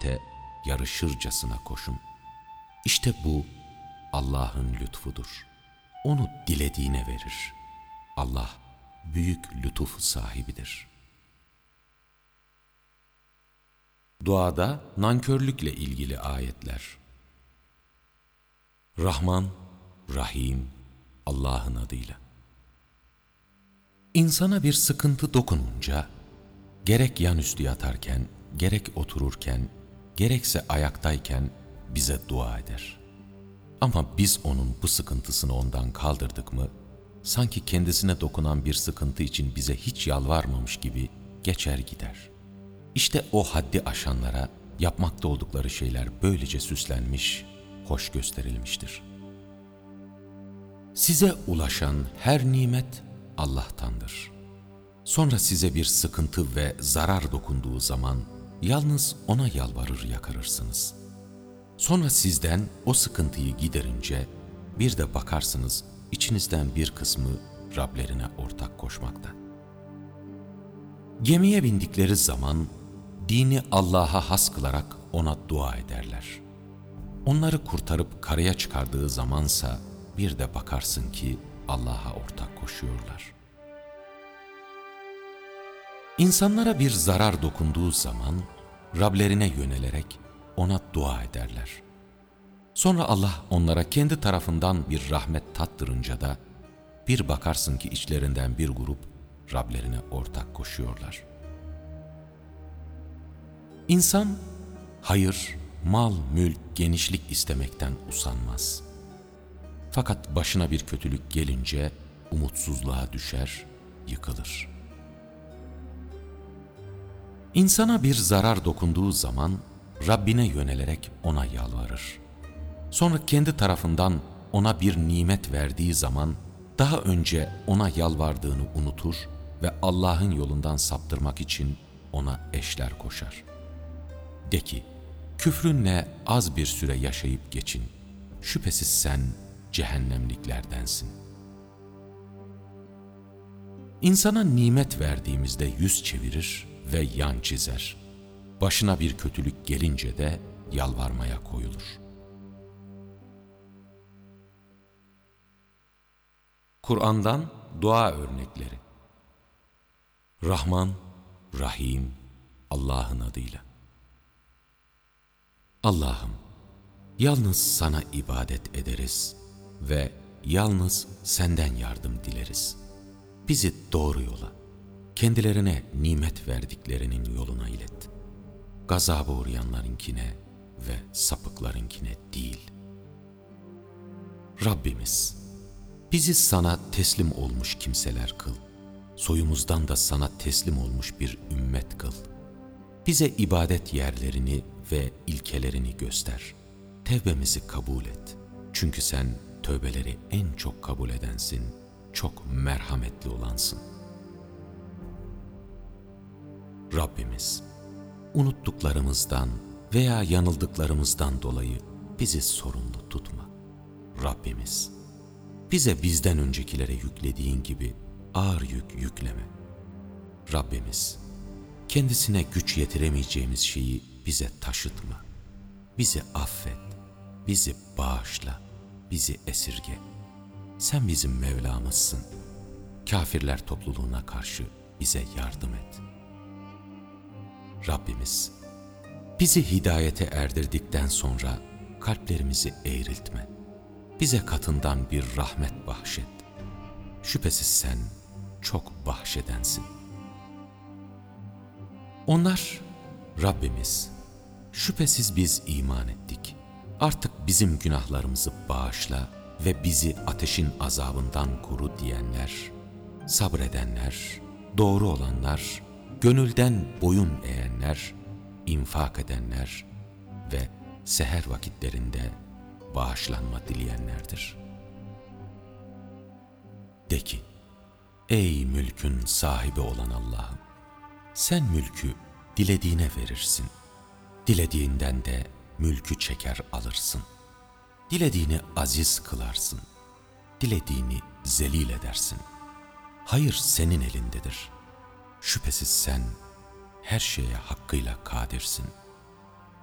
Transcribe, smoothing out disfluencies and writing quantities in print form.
cennete yarışırcasına koşun. İşte bu Allah'ın lütfudur. Onu dilediğine verir. Allah büyük lütuf sahibidir. Duada nankörlükle ilgili ayetler. Rahman, Rahim, Allah'ın adıyla. İnsana bir sıkıntı dokununca, gerek yanüstü yatarken, gerek otururken, gerekse ayaktayken bize dua eder. Ama biz onun bu sıkıntısını ondan kaldırdık mı, sanki kendisine dokunan bir sıkıntı için bize hiç yalvarmamış gibi geçer gider. İşte o haddi aşanlara yapmakta oldukları şeyler böylece süslenmiş, hoş gösterilmiştir. Size ulaşan her nimet Allah'tandır. Sonra size bir sıkıntı ve zarar dokunduğu zaman yalnız O'na yalvarır yakarırsınız. Sonra sizden o sıkıntıyı giderince bir de bakarsınız içinizden bir kısmı Rablerine ortak koşmakta. Gemiye bindikleri zaman dini Allah'a has kılarak O'na dua ederler. Onları kurtarıp karaya çıkardığı zamansa bir de bakarsın ki Allah'a ortak koşuyorlar. İnsanlara bir zarar dokunduğu zaman Rablerine yönelerek O'na dua ederler. Sonra Allah onlara kendi tarafından bir rahmet tattırınca da bir bakarsın ki içlerinden bir grup Rablerine ortak koşuyorlar. İnsan hayır, mal, mülk, genişlik istemekten usanmaz. Fakat başına bir kötülük gelince umutsuzluğa düşer, yıkılır. İnsana bir zarar dokunduğu zaman Rabbine yönelerek O'na yalvarır. Sonra kendi tarafından O'na bir nimet verdiği zaman daha önce O'na yalvardığını unutur ve Allah'ın yolundan saptırmak için O'na eşler koşar. De ki, küfrünle az bir süre yaşayıp geçin. Şüphesiz sen cehennemliklerdensin. İnsana nimet verdiğimizde yüz çevirir ve yan çizer. Başına bir kötülük gelince de yalvarmaya koyulur. Kur'an'dan dua örnekleri. Rahman, Rahim, Allah'ın adıyla. Allah'ım, yalnız sana ibadet ederiz ve yalnız senden yardım dileriz. Bizi doğru yola, kendilerine nimet verdiklerinin yoluna ilet. Gazaba uğrayanlarınkine ve sapıklarınkine değil. Rabbimiz, bizi sana teslim olmuş kimseler kıl. Soyumuzdan da sana teslim olmuş bir ümmet kıl. Bize ibadet yerlerini ve ilkelerini göster. Tevbemizi kabul et. Çünkü sen tövbeleri en çok kabul edensin, çok merhametli olansın. Rabbimiz, unuttuklarımızdan veya yanıldıklarımızdan dolayı bizi sorumlu tutma. Rabbimiz, bize bizden öncekilere yüklediğin gibi ağır yük yükleme. Rabbimiz, kendisine güç yetiremeyeceğimiz şeyi bize taşıtma. Bizi affet, bizi bağışla, bizi esirge. Sen bizim Mevlamızsın. Kafirler topluluğuna karşı bize yardım et. Rabbimiz, bizi hidayete erdirdikten sonra kalplerimizi eğriltme. Bize katından bir rahmet bahşet. Şüphesiz sen çok bahşedensin. Onlar, Rabbimiz, şüphesiz biz iman ettik. Artık bizim günahlarımızı bağışla ve bizi ateşin azabından koru diyenler, sabredenler, doğru olanlar, gönülden boyun eğenler, infak edenler ve seher vakitlerinde bağışlanma dileyenlerdir. De ki, ey mülkün sahibi olan Allah'ım, sen mülkü dilediğine verirsin. Dilediğinden de mülkü çeker alırsın. Dilediğini aziz kılarsın. Dilediğini zelil edersin. Hayır senin elindedir. Şüphesiz sen her şeye hakkıyla kadirsin.